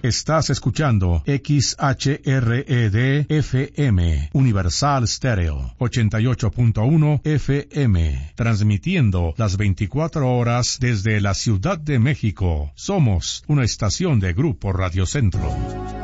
Estás escuchando XHRED-FM, Universal Stereo, 88.1 FM, transmitiendo las 24 horas desde la Ciudad de México. Somos una estación de Grupo Radio Centro.